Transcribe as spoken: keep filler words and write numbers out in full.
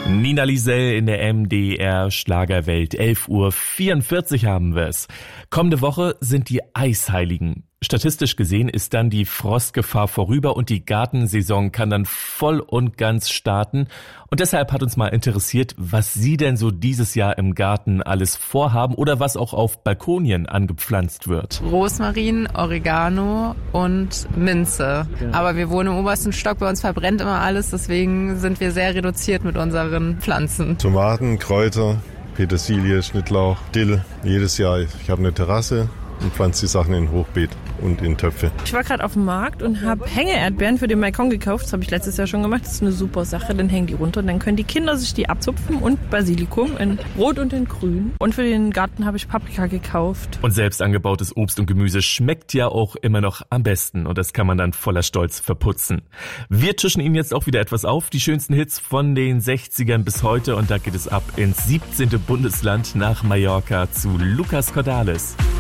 Nina Liesel in der M D R Schlagerwelt. elf Uhr vierundvierzig haben wir es. Kommende Woche sind die Eisheiligen. Statistisch gesehen ist dann die Frostgefahr vorüber und die Gartensaison kann dann voll und ganz starten. Und deshalb hat uns mal interessiert, was Sie denn so dieses Jahr im Garten alles vorhaben oder was auch auf Balkonien angepflanzt wird. Rosmarin, Oregano und Minze. Ja. Aber wir wohnen im obersten Stock, bei uns verbrennt immer alles, deswegen sind wir sehr reduziert mit unseren Pflanzen. Tomaten, Kräuter, Petersilie, Schnittlauch, Dill. Jedes Jahr. Ich habe eine Terrasse und pflanze die Sachen in Hochbeet und in Töpfe. Ich war gerade auf dem Markt und habe Hängeerdbeeren für den Balkon gekauft. Das habe ich letztes Jahr schon gemacht. Das ist eine super Sache. Dann hängen die runter und dann können die Kinder sich die abzupfen und Basilikum in Rot und in Grün. Und für den Garten habe ich Paprika gekauft. Und selbst angebautes Obst und Gemüse schmeckt ja auch immer noch am besten. Und das kann man dann voller Stolz verputzen. Wir tischen Ihnen jetzt auch wieder etwas auf. Die schönsten Hits von den sechzigern bis heute. Und da geht es ab ins siebzehnte Bundesland nach Mallorca zu Lucas Cordalis.